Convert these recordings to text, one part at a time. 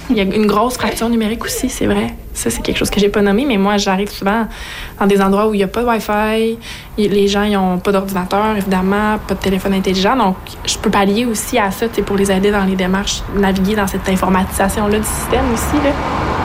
Il y a une grosse fracture numérique aussi, c'est vrai. Ça, c'est quelque chose que j'ai pas nommé, mais moi, j'arrive souvent dans des endroits où il n'y a pas de Wi-Fi. Les gens, ils n'ont pas d'ordinateur, évidemment, pas de téléphone intelligent. Donc, je peux pallier aussi à ça pour les aider dans les démarches, naviguer dans cette informatisation-là du système aussi. Là.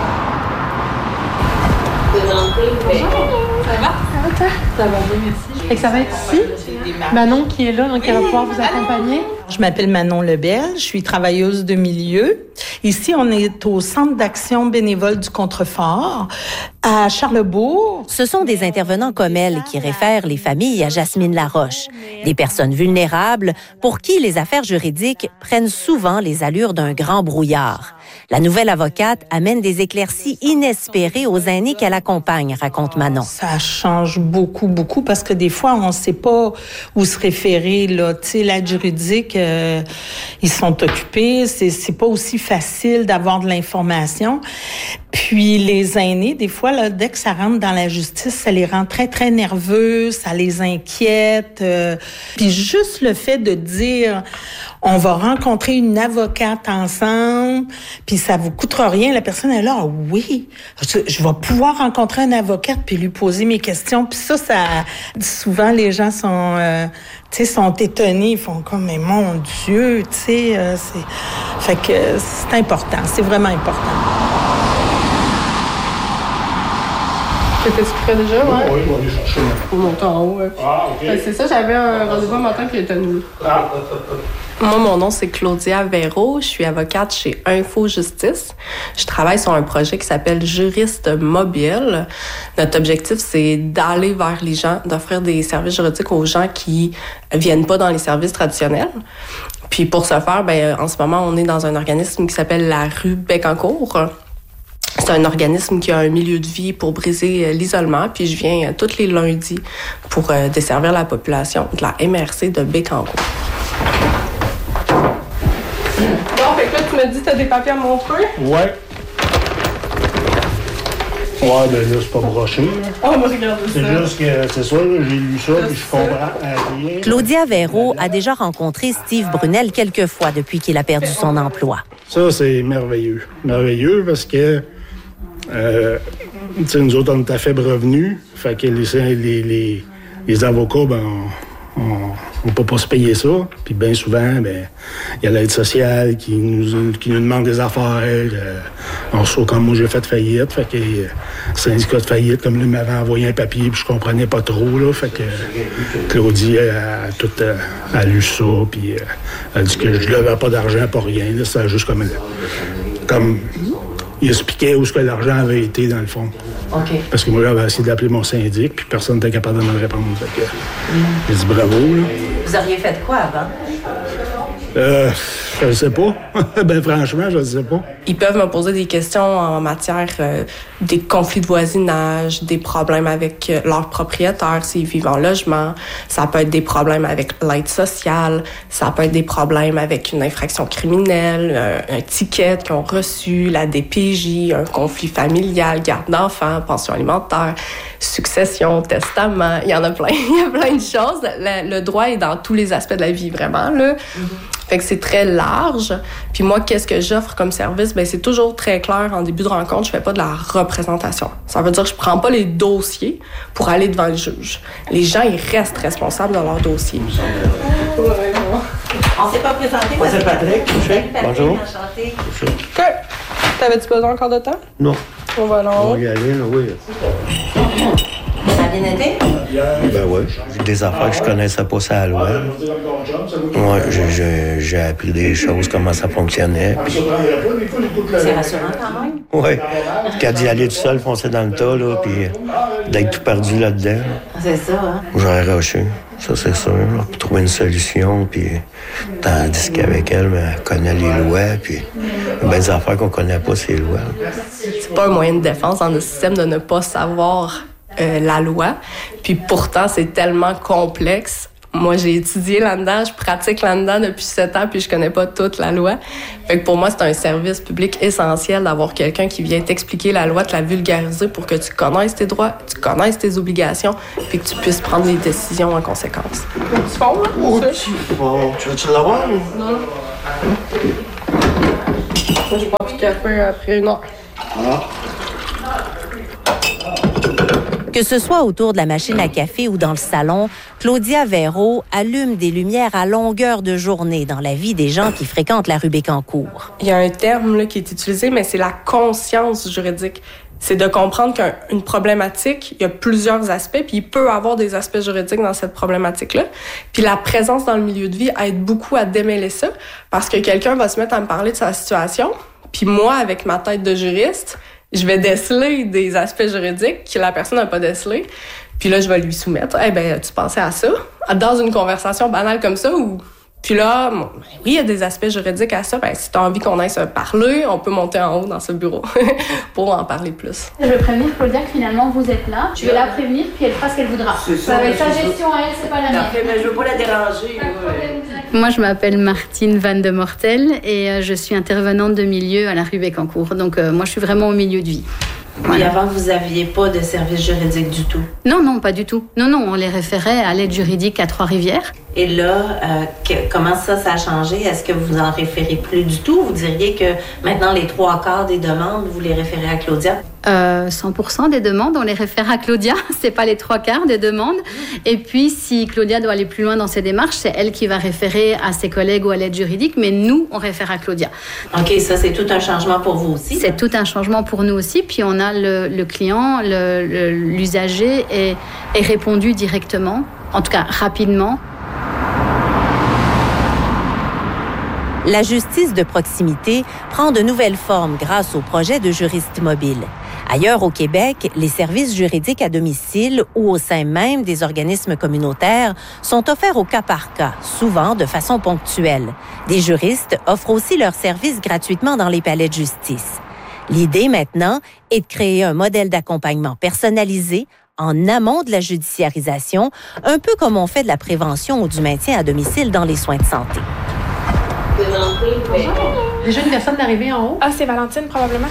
Bonjour. Ça va? Ça va, toi? Ça va bien, merci. Et ça va être ici? Manon qui est là, donc elle va pouvoir vous accompagner. Je m'appelle Manon Lebel, je suis travailleuse de milieu. Ici, on est au Centre d'action bénévole du Contrefort, à Charlesbourg. Ce sont des intervenants comme elle qui réfèrent les familles à Jasmine Laroche, des personnes vulnérables pour qui les affaires juridiques prennent souvent les allures d'un grand brouillard. La nouvelle avocate amène des éclaircies inespérées aux aînés qu'elle accompagne, raconte Manon. Ça change beaucoup, beaucoup, parce que des fois, on ne sait pas où se référer, là. Tu sais, l'aide juridique, ils sont occupés. C'est pas aussi facile d'avoir de l'information. Puis les aînés, des fois, là, dès que ça rentre dans la justice, ça les rend très, très nerveux, ça les inquiète. Puis juste le fait de dire, on va rencontrer une avocate ensemble, puis ça vous coûtera rien. La personne est là, ah, oui, je vais pouvoir rencontrer une avocate puis lui poser mes questions. Puis ça, souvent les gens sont, sont étonnés, ils font comme, mais mon Dieu, fait que c'est important, c'est vraiment important. T'étais-tu prêt déjà, ouais? Oui, on va aller chercher. Faut monter en haut, ouais. Ah, OK. C'est ça, j'avais un rendez-vous un matin qui était annulé. Ah. Moi, mon nom, c'est Claudia Véro. Je suis avocate chez Info Justice. Je travaille sur un projet qui s'appelle Juriste mobile. Notre objectif, c'est d'aller vers les gens, d'offrir des services juridiques aux gens qui viennent pas dans les services traditionnels. Puis pour ce faire, en ce moment, on est dans un organisme qui s'appelle la rue Bécancour. C'est un organisme qui a un milieu de vie pour briser l'isolement. Puis je viens tous les lundis pour desservir la population de la MRC de Bécancour. Bon, fait que là, tu me dis que t'as des papiers à montrer? Ouais. Ouais, ben là, c'est pas broché. On va regarder ça. C'est juste que, c'est ça, là, j'ai lu ça, puis je comprends rien. Claudia Véro a déjà rencontré Steve Brunel quelques fois depuis qu'il a perdu son emploi. Ça, c'est merveilleux. Merveilleux parce que, nous autres, on est à faible revenu. Fait que les avocats, on peut pas se payer ça. Puis bien souvent, il y a l'aide sociale qui nous demande des affaires. On reçoit comme moi, j'ai fait faillite. Fait que syndicat de faillite, comme lui m'avait envoyé un papier, puis je comprenais pas trop. Là, fait que Claudie a lu ça, puis elle a dit que je levais pas d'argent pour rien. Là, c'était juste comme il expliquait où est-ce que l'argent avait été, dans le fond. Okay. Parce que moi, j'avais essayé d'appeler mon syndic, puis personne n'était capable de me répondre. Fait que, j'ai dit bravo. Là. Vous auriez fait quoi avant? Je sais pas. Franchement, je ne sais pas. Ils peuvent me poser des questions en matière des conflits de voisinage, des problèmes avec leurs propriétaires s'ils vivent en logement. Ça peut être des problèmes avec l'aide sociale. Ça peut être des problèmes avec une infraction criminelle, un ticket qu'ils ont reçu, la DPJ, un conflit familial, garde d'enfants, pension alimentaire, succession, testament. Il y en a plein. Il y a plein de choses. Le droit est dans tous les aspects de la vie, vraiment, là. Fait que c'est très large. Puis moi, qu'est-ce que j'offre comme service? C'est toujours très clair en début de rencontre. Je fais pas de la représentation. Ça veut dire que je prends pas les dossiers pour aller devant le juge. Les gens, ils restent responsables de leur dossier. On s'est pas présenté. Moi, c'est Patrick. Bonjour. Enchanté. OK. T'avais-tu besoin encore de temps? Non. On va aller en haut. On va y aller, là, oui. Ça a bien été? Ben oui. J'ai des affaires que je connaissais pas ça à la loi. Moi, j'ai appris des choses, comment ça fonctionnait. Puis... C'est rassurant quand même. Oui. Qu'à d'y aller tout seul, foncer dans le tas, là, puis d'être tout perdu là-dedans. C'est ça, hein? J'aurais rushé, ça c'est sûr. Là, pour trouver une solution, puis tandis qu'avec elle, elle connaît les lois, puis des affaires qu'on connaît pas, ces lois. C'est pas un moyen de défense dans le système de ne pas savoir la loi. Puis pourtant, c'est tellement complexe. Moi, j'ai étudié là-dedans, je pratique là-dedans depuis 7 ans, puis je connais pas toute la loi. Fait que pour moi, c'est un service public essentiel d'avoir quelqu'un qui vient t'expliquer la loi, te la vulgariser pour que tu connaisses tes droits, tu connaisses tes obligations, puis que tu puisses prendre les décisions en conséquence. Tu fonds, là? Oh, tu veux-tu l'avoir? Non. Moi, je bois plus de café après 1 heure. Que ce soit autour de la machine à café ou dans le salon, Claudia Véro allume des lumières à longueur de journée dans la vie des gens qui fréquentent la rue Bécancour. Il y a un terme là, qui est utilisé, mais c'est la conscience juridique. C'est de comprendre qu'une problématique, il y a plusieurs aspects, puis il peut avoir des aspects juridiques dans cette problématique-là. Puis la présence dans le milieu de vie aide beaucoup à démêler ça, parce que quelqu'un va se mettre à me parler de sa situation, puis moi, avec ma tête de juriste, je vais déceler des aspects juridiques que la personne n'a pas décelés. Puis là, je vais lui soumettre. Eh ben, tu pensais à ça? Dans une conversation banale comme ça, ou... Puis là, bon, ben oui, il y a des aspects juridiques à ça. Ben, si tu as envie qu'on aille se parler, on peut monter en haut dans ce bureau pour en parler plus. Je vais prévenir Claudia que finalement, vous êtes là. Je vais la prévenir, puis elle fera ce qu'elle voudra. Ça va être sa gestion à elle, c'est pas la mienne. Mais je veux pas la déranger. Moi, je m'appelle Martine Van de Mortel et je suis intervenante de milieu à la rue Bécancour. Donc, moi, je suis vraiment au milieu de vie. Voilà. Et avant, vous n'aviez pas de service juridique du tout? Non, pas du tout. Non, on les référait à l'aide juridique à Trois-Rivières. Et là, comment ça a changé? Est-ce que vous en référez plus du tout? Vous diriez que maintenant, les 3/4 des demandes, vous les référez à Claudia? 100% des demandes, on les réfère à Claudia. C'est pas les 3/4 des demandes. Et puis, si Claudia doit aller plus loin dans ses démarches, c'est elle qui va référer à ses collègues ou à l'aide juridique, mais nous, on réfère à Claudia. OK, ça, c'est tout un changement pour vous aussi? C'est tout un changement pour nous aussi. Puis, on a le client, l'usager est répondu directement, en tout cas rapidement. La justice de proximité prend de nouvelles formes grâce au projet de juristes mobiles. Ailleurs au Québec, les services juridiques à domicile ou au sein même des organismes communautaires sont offerts au cas par cas, souvent de façon ponctuelle. Des juristes offrent aussi leurs services gratuitement dans les palais de justice. L'idée maintenant est de créer un modèle d'accompagnement personnalisé en amont de la judiciarisation, un peu comme on fait de la prévention ou du maintien à domicile dans les soins de santé. Déjà une personne d'arriver en haut? Ah, c'est Valentine, probablement.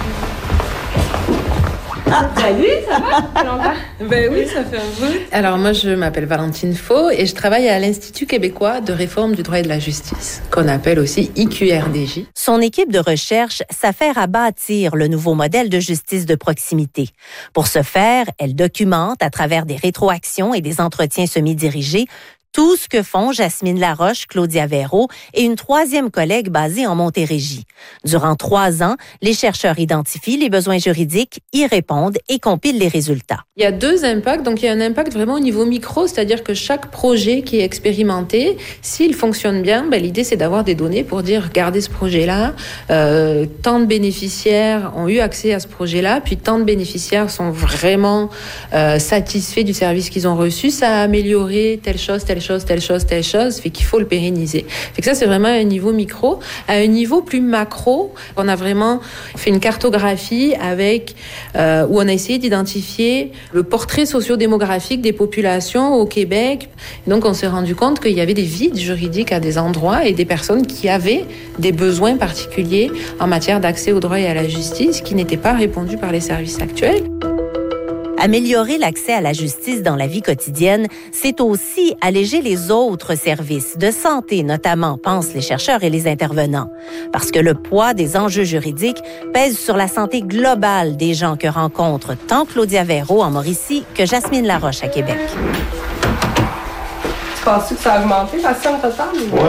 Ah, salut, ça va? Ça fait longtemps? Ben oui, ça fait un bout. Alors moi, je m'appelle Valentine Faux et je travaille à l'Institut québécois de réforme du droit et de la justice, qu'on appelle aussi IQRDJ. Son équipe de recherche s'affaire à bâtir le nouveau modèle de justice de proximité. Pour ce faire, elle documente à travers des rétroactions et des entretiens semi-dirigés tout ce que font Jasmine Laroche, Claudia Véro et une 3e collègue basée en Montérégie. Durant 3 ans, les chercheurs identifient les besoins juridiques, y répondent et compilent les résultats. Il y a 2 impacts. Donc, il y a un impact vraiment au niveau micro, c'est-à-dire que chaque projet qui est expérimenté, s'il fonctionne bien, l'idée, c'est d'avoir des données pour dire, regardez ce projet-là, tant de bénéficiaires ont eu accès à ce projet-là, puis tant de bénéficiaires sont vraiment satisfaits du service qu'ils ont reçu. Ça a amélioré telle chose, fait qu'il faut le pérenniser. Fait que ça, c'est vraiment un niveau micro. À un niveau plus macro, on a vraiment fait une cartographie avec, où on a essayé d'identifier le portrait socio-démographique des populations au Québec. Et donc, on s'est rendu compte qu'il y avait des vides juridiques à des endroits et des personnes qui avaient des besoins particuliers en matière d'accès au droit et à la justice qui n'étaient pas répondus par les services actuels. Améliorer l'accès à la justice dans la vie quotidienne, c'est aussi alléger les autres services de santé, notamment, pensent les chercheurs et les intervenants. Parce que le poids des enjeux juridiques pèse sur la santé globale des gens que rencontrent tant Claudia Véro en Mauricie que Jasmine Laroche à Québec. Tu penses que ça a augmenté la somme totale?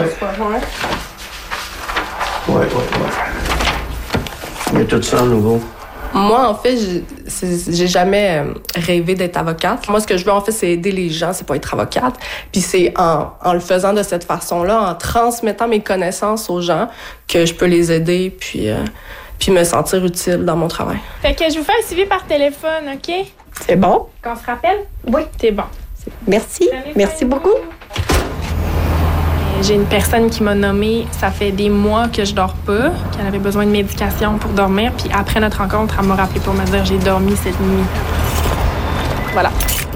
Oui. Il y a tout ça en nouveau. Moi, en fait, j'ai jamais rêvé d'être avocate. Moi, ce que je veux, en fait, c'est aider les gens, c'est pas être avocate. Puis c'est en le faisant de cette façon-là, en transmettant mes connaissances aux gens, que je peux les aider, puis me sentir utile dans mon travail. Fait que je vous fais un suivi par téléphone, OK? C'est bon? Qu'on se rappelle? Oui. C'est bon. Merci. Merci beaucoup. J'ai une personne qui m'a nommée, ça fait des mois que je dors pas, qu'elle avait besoin de médication pour dormir. Puis après notre rencontre, elle m'a rappelé pour me dire j'ai dormi cette nuit. Voilà.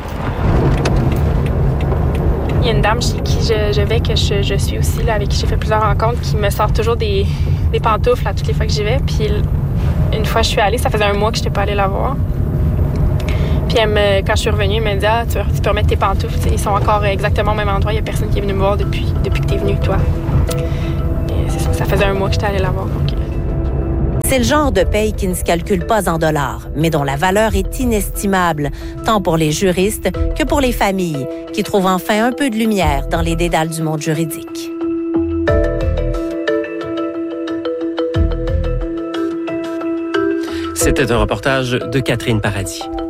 Il y a une dame chez qui je vais, que je suis aussi, là, avec qui j'ai fait plusieurs rencontres, qui me sort toujours des pantoufles à toutes les fois que j'y vais. Puis une fois je suis allée, ça faisait 1 mois que je n'étais pas allée la voir. Puis quand je suis revenue, elle m'a dit « Ah, tu peux remettre tes pantoufles. Ils sont encore exactement au même endroit. Il n'y a personne qui est venu me voir depuis que tu es venue, toi. » Et c'est ça faisait 1 mois que j'étais allée la voir. Donc... C'est le genre de paye qui ne se calcule pas en dollars, mais dont la valeur est inestimable, tant pour les juristes que pour les familles, qui trouvent enfin un peu de lumière dans les dédales du monde juridique. C'était un reportage de Catherine Paradis.